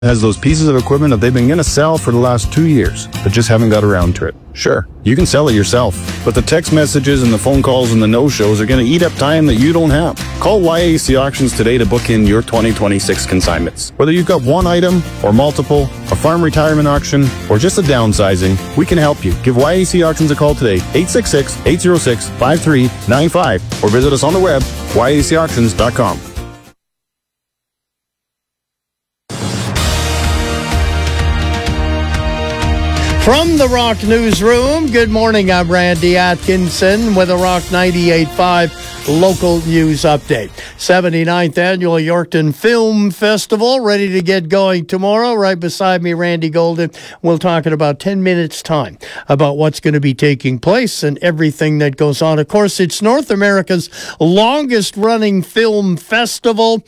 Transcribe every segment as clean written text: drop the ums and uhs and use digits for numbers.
has those pieces of equipment that they've been going to sell for the last 2 years, but just haven't got around to it. Sure, you can sell it yourself, but the text messages and the phone calls and the no-shows are going to eat up time that you don't have. Call YAC Auctions today to book in your 2026 consignments. Whether you've got one item or multiple, a farm retirement auction, or just a downsizing, we can help you. Give YAC Auctions a call today, 866-806-5395, or visit us on the web, yacauctions.com. From the Rock Newsroom, good morning. I'm Randy Atkinson with a Rock 98.5 local news update. 79th Annual Yorkton Film Festival ready to get going tomorrow. Right beside me, Randy Golden. We'll talk in about 10 minutes' time about what's going to be taking place and everything that goes on. Of course, it's North America's longest-running film festival.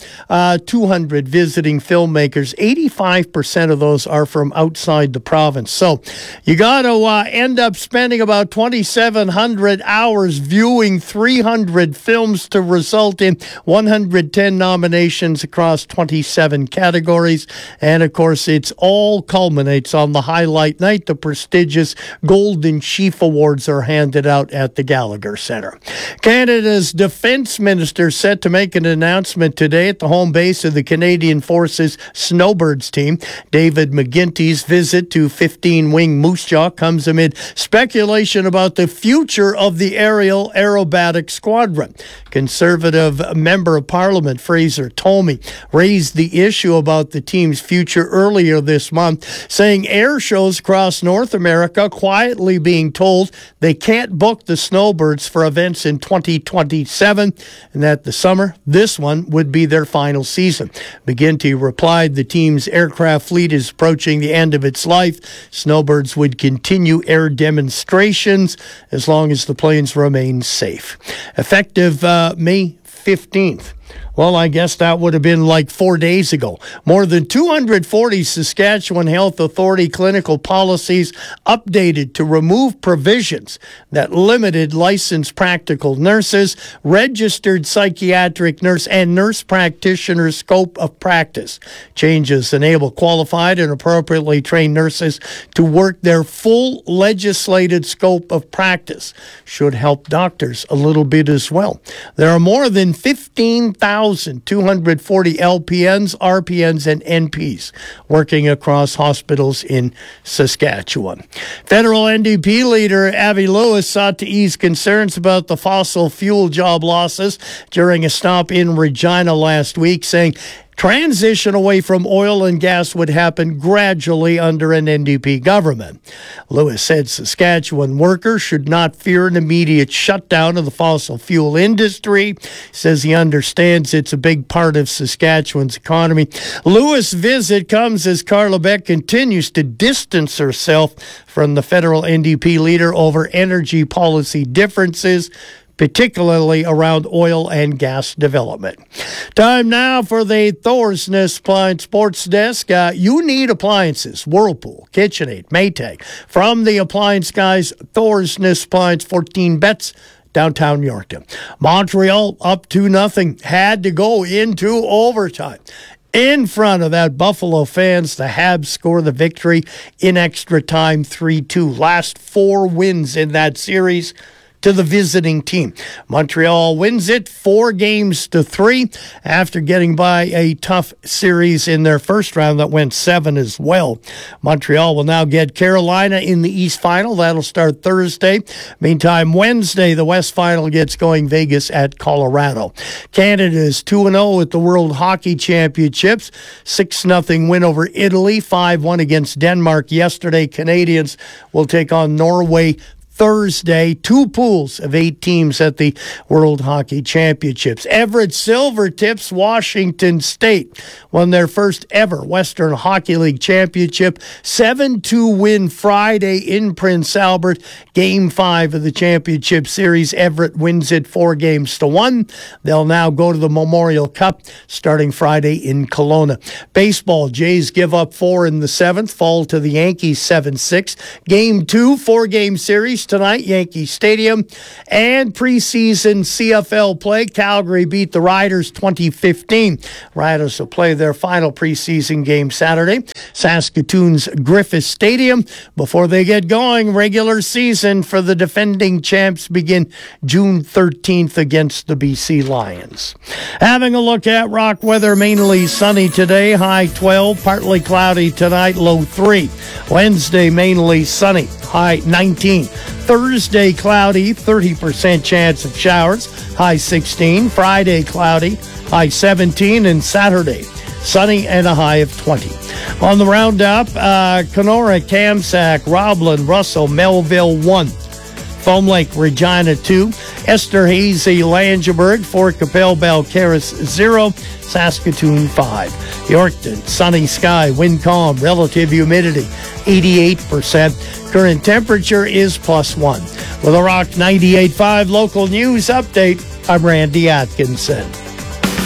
200 visiting filmmakers. 85% of those are from outside the province. So you got to end up spending about 2,700 hours viewing 300 films to result in 110 nominations across 27 categories. And, of course, it all culminates on the highlight night. The prestigious Golden Sheaf Awards are handed out at the Gallagher Centre. Canada's Defence Minister set to make an announcement today at the home base of the Canadian Forces Snowbirds team. David McGuinty's visit to 15-wing Moose Jaw comes amid speculation about the future of the aerial aerobatic squadron. Conservative Member of Parliament Fraser Tolmie raised the issue about the team's future earlier this month, saying air shows across North America quietly being told they can't book the Snowbirds for events in 2027, and that the summer, this one, would be their final season. McGuinty replied the team's aircraft fleet is approaching the end of its life. Snowbirds would continue air demonstrations as long as the planes remain safe. Effective May 15th. Well, I guess that would have been like 4 days ago. More than 240 Saskatchewan Health Authority clinical policies updated to remove provisions that limited licensed practical nurses, registered psychiatric nurse, and nurse practitioner scope of practice. Changes enable qualified and appropriately trained nurses to work their full legislated scope of practice. Should help doctors a little bit as well. There are more than 15,240 LPNs, RPNs, and NPs working across hospitals in Saskatchewan. Federal NDP leader Avi Lewis sought to ease concerns about the fossil fuel job losses during a stop in Regina last week, saying transition away from oil and gas would happen gradually under an NDP government. Lewis said Saskatchewan workers should not fear an immediate shutdown of the fossil fuel industry. He says he understands it's a big part of Saskatchewan's economy. Lewis' visit comes as Carla Beck continues to distance herself from the federal NDP leader over energy policy differences, particularly around oil and gas development. Time now for the Thorsness Appliance Sports Desk. You need appliances. Whirlpool, KitchenAid, Maytag. From the appliance guys, Thorsness Appliance, 14 bets, downtown Yorkton. Montreal up 2-0. Had to go into overtime. In front of that Buffalo fans, the Habs score the victory in extra time, 3-2. Last 4 wins in that series to the visiting team. Montreal wins it 4-3 after getting by a tough series in their first round that went 7 as well. Montreal will now get Carolina in the East Final. That'll start Thursday. Meantime, Wednesday, the West Final gets going, Vegas at Colorado. Canada is 2-0 at the World Hockey Championships. 6-0 win over Italy, 5-1 against Denmark yesterday. Canadians will take on Norway Thursday. 2 pools of 8 teams at the World Hockey Championships. Everett Silvertips, Washington State, won their first ever Western Hockey League championship. 7-2 win Friday in Prince Albert. Game 5 of the championship series. Everett wins it 4-1. They'll now go to the Memorial Cup starting Friday in Kelowna. Baseball, Jays give up 4 in the 7th, fall to the Yankees 7-6. Game 2, 4-game series. Rangers tonight, Yankee Stadium. And preseason CFL play, Calgary beat the Riders 2015. Riders will play their final preseason game Saturday, Saskatoon's Griffith Stadium. Before they get going, regular season for the defending champs begin June 13th against the BC Lions. Having a look at rock weather, mainly sunny today, high 12, partly cloudy tonight, low 3. Wednesday, mainly sunny, high 19. Thursday, cloudy, 30% chance of showers, high 16. Friday, cloudy, high 17. And Saturday, sunny and a high of 20. On the roundup, Kenora, Kamsack, Roblin, Russell, Melville 1. Foam Lake, Regina 2. Esterhazy, Langeberg, Fort Capel, Balcarres 0. Saskatoon 5. Yorkton, sunny sky, wind calm, relative humidity 88%. Current temperature is +1. With a Rock 98.5 local news update, I'm Randy Atkinson.